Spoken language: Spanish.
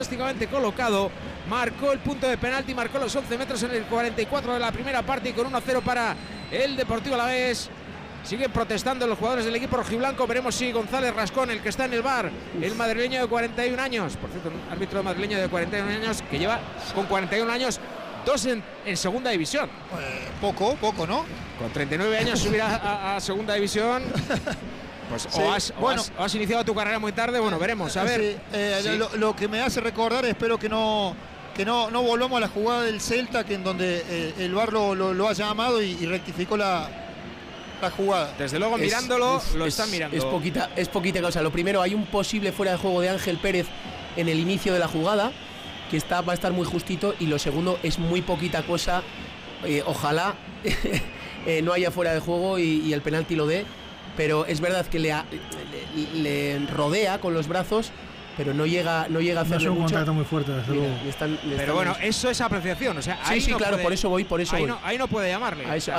fantásticamente colocado, marcó el punto de penalti, marcó los 11 metros en el 44 de la primera parte y con 1-0 para el Deportivo Alavés. Siguen protestando los jugadores del equipo rojiblanco. Veremos si González Rascón, el que está en el VAR, el madrileño de 41 años, por cierto, un árbitro madrileño de 41 años que lleva con 41 años 2 en segunda división. Poco, ¿no? Con 39 años subir a segunda división. Pues sí, o has iniciado tu carrera muy tarde, bueno, veremos, a ver. Sí, lo que me hace recordar, espero que no volvamos a la jugada del Celta, que en donde el VAR lo ha llamado y rectificó la jugada. Desde luego, mirándolo, lo están mirando. Es poquita cosa. Lo primero, hay un posible fuera de juego de Ángel Pérez en el inicio de la jugada, que va a estar muy justito, y lo segundo, es muy poquita cosa. Ojalá no haya fuera de juego y el penalti lo dé, pero es verdad que le rodea con los brazos, pero no llega a hacerle mucho. Es un contacto muy fuerte, desde luego. Pero bueno, eso es apreciación, o sea, sí, claro, por eso voy. Ahí no puede llamarle.